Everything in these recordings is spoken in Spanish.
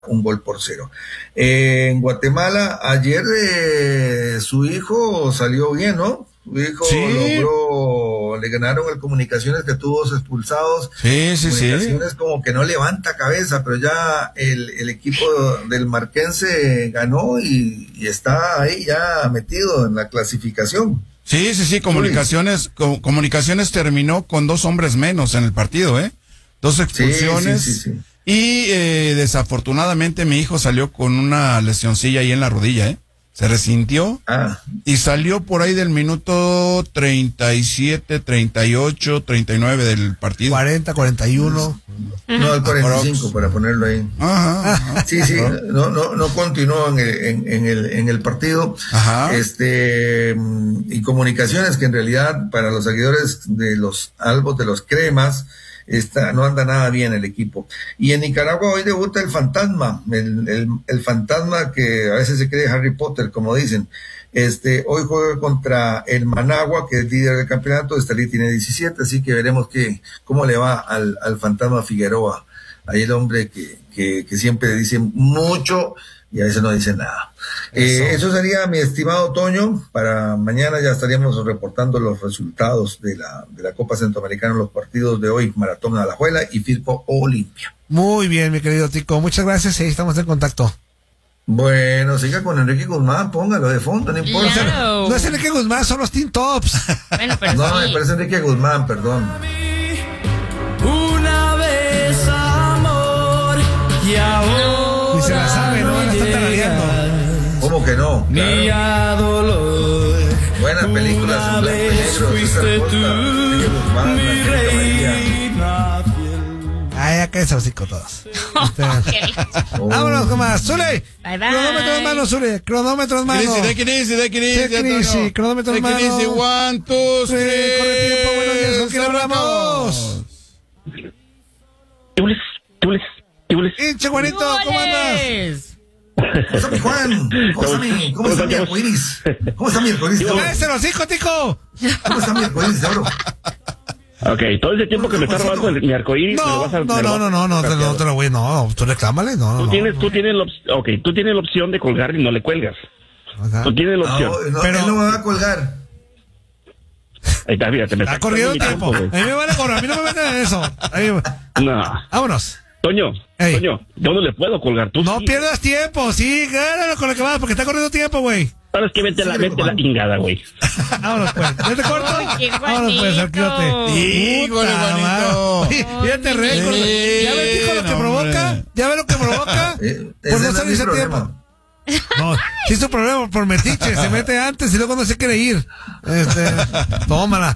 1-0. En Guatemala, ayer su hijo salió bien, ¿no? Su hijo le ganaron el Comunicaciones, que tuvo dos expulsados. Comunicaciones como que no levanta cabeza, pero ya el equipo del Marquense ganó y está ahí ya metido en la clasificación. Sí, Comunicaciones terminó con 2 hombres menos en el partido, 2 expulsiones. Sí. Y desafortunadamente mi hijo salió con una lesioncilla ahí en la rodilla, se resintió y salió por ahí del minuto 37, 38, 39 del partido. 40, 41. No, el 45 para ponerlo ahí. Ajá. Sí, no continuó en el partido. Ajá. Y Comunicaciones, que en realidad para los seguidores de los albos, de los cremas, no anda nada bien el equipo. Y en Nicaragua hoy debuta el fantasma, el fantasma que a veces se cree Harry Potter, como dicen. Hoy juega contra el Managua, que es líder del campeonato. Estelí tiene 17, así que veremos cómo le va al fantasma Figueroa. Ahí el hombre que siempre dice mucho y a veces no dice nada. Eso sería, mi estimado Toño. Para mañana ya estaríamos reportando los resultados de la Copa Centroamericana, los partidos de hoy: Maratón Alajuela y Firpo Olimpia. Muy bien, mi querido Tico, muchas gracias y estamos en contacto. Bueno, siga con Enrique Guzmán, póngalo de fondo, no importa. Claro. No es Enrique Guzmán, son los Teen Tops. Bueno, pero No, sí. me parece Enrique Guzmán, perdón. Una vez amor y ahora Y se la sabe, ¿no? La está tarareando. ¿Cómo que no? mi dolor. Buenas películas en blanco y negro. Fuiste tú, Enrique Guzmán, mi Angélica María. reina fiel. Ay, ya cállese los cinco todos. Oh. Vámonos con más. Zule. Bye, bye. Cronómetro en mano, Zule. Cronómetro en mano. Take it easy. Cronómetro en mano. 1, 2, 3. Corre tiempo, buenos días. ¿Con quién hablamos? Chules. Hinche, Juanito, ¿cómo andas? ¡Goles! ¿Cómo está mi Juan? ¿Cómo está mi arcoíris? ¿Cómo está mi arcoíris de oro? ¡Cállese los hijos, Tico! ¿Cómo está mi arcoíris de oro? Ok, todo ese tiempo que me está robando mi arcoíris, me lo vas a... No te lo voy, no, tú reclámale, no. Tú tienes la opción de colgar y no le cuelgas. Ajá. Tú tienes la opción. No, Pero- él no me va a colgar. Ahí está, fíjate, me Ha está corrido quitando mi tiempo. A güey. mí me vale correr, a mí no me meten en eso. No. Vámonos. Toño, Ey. yo no le puedo colgar. Tú No sí. pierdas tiempo, sí, gánalo con lo que vas, porque está corriendo tiempo, güey. ¿Sabes qué? Vete la chingada, güey. Vámonos, pues. ¿Ya te corto? Ay, qué Vámonos, pues, Juanito. arquíote. Híjole, Juanito. Fíjate, récord. Sí, ¿Ya ves, Tico, lo que no, provoca? hombre. ¿Ya ves lo que provoca? Ese Por no no es mi salirse a problema. tiempo. No, sí es su problema por metiche, se mete antes y luego no se quiere ir. Tómala.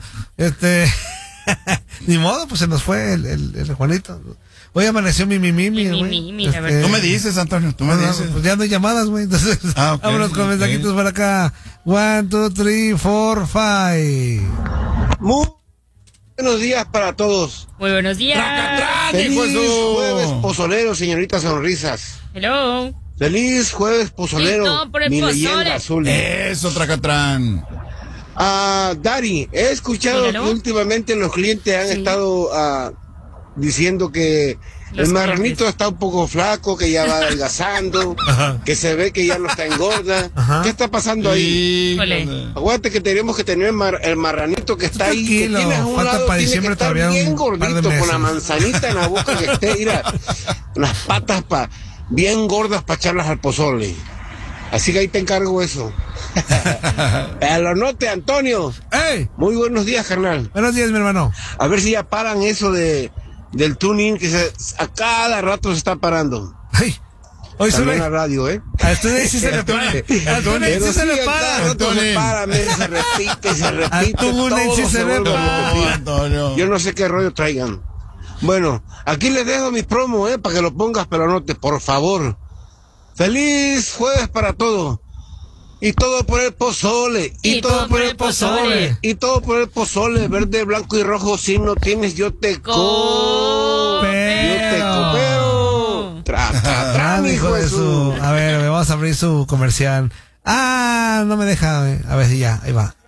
Ni modo, pues se nos fue el Juanito. Hoy amaneció mi, güey. La verdad. Tú me dices, Antonio, tú me dices. Pues ya no hay llamadas, güey. Entonces, Ok, vámonos con ok. mensajitos para acá. 1, 2, 3, 4, 5. Muy buenos días para todos. Muy buenos días. Feliz hijo de su- jueves pozolero, señorita Sonrisas. Hello. Feliz jueves pozolero, Listo por el mi pozole. leyenda azul. Eso, Tracatrán. Dari, he escuchado Míralo. que últimamente los clientes han Sí. estado diciendo que Los el marranito clientes. está un poco flaco, que ya va adelgazando, que se ve que ya no está engorda. Ajá. ¿Qué está pasando ahí? Híjole. Aguante que tenemos que tener el marranito que está ahí, que Tranquilo, tienes a un falta lado, para tiene que diciembre estar todavía bien un par de gordito, con la meses. manzanita en la boca que esté, mira, las patas bien gordas para echarlas al pozole. Así que ahí te encargo eso. Lo note, Antonio. ¡Ey! Muy buenos días, carnal. Buenos días, mi hermano. A ver si ya paran eso del tuning que a cada rato se está parando. ¡Ay! Hoy se También ve. la radio, ¿eh? A usted sí se le para. A Túnez sí se le a cada para. rato se Antonio. para, se repite, A Túnez sí todo se le vuelve a para. repetir. Antonio. Yo no sé qué rollo traigan. Bueno, aquí les dejo mi promo, para que lo pongas, pero anote, por favor. Feliz jueves para todos. Y todo por el pozole. Y todo por el pozole. Y todo por el pozole. Verde, blanco y rojo. Si no tienes, yo te Copero. Yo te copero. Hijo de su. A ver, vamos a abrir su comercial. No me deja. A ver si ya, ahí va.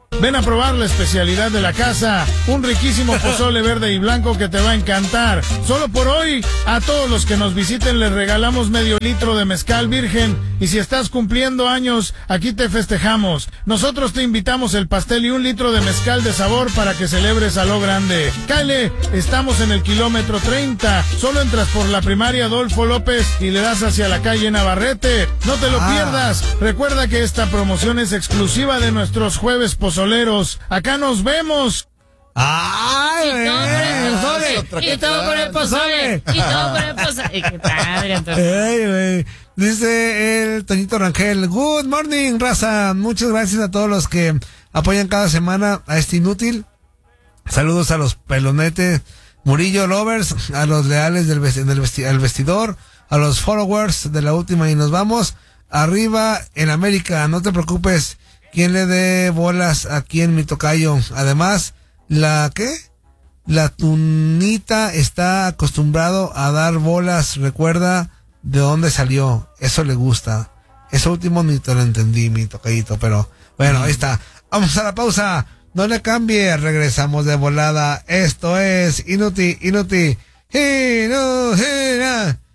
Ven a probar la especialidad de la casa, un riquísimo pozole verde y blanco que te va a encantar. Solo por hoy, a todos los que nos visiten les regalamos medio litro de mezcal virgen, y si estás cumpliendo años, aquí te festejamos. Nosotros te invitamos el pastel y un litro de mezcal de sabor para que celebres a lo grande. Cáele, estamos en el kilómetro 30, solo entras por la primaria Adolfo López y le das hacia la calle Navarrete. No te lo pierdas. Recuerda que esta promoción es exclusiva de nuestros jueves pozoleros. Acá nos vemos. ¡Ay, Y todo por el pozole. Y todo por el pozole. Qué padre, Antonio. Dice el Toñito Rangel: Good morning, raza. Muchas gracias a todos los que apoyan cada semana a este inútil. Saludos a los pelonetes Murillo Lovers, a los leales del vestidor, a los followers de la última y nos vamos. Arriba en América, no te preocupes. ¿Quién le dé bolas aquí en mi tocayo? Además, la tunita está acostumbrado a dar bolas. Recuerda de dónde salió. Eso le gusta. Eso último ni te lo entendí, mi tocayito, pero bueno, ahí está. Vamos a la pausa. No le cambie. Regresamos de volada. Esto es Inuti.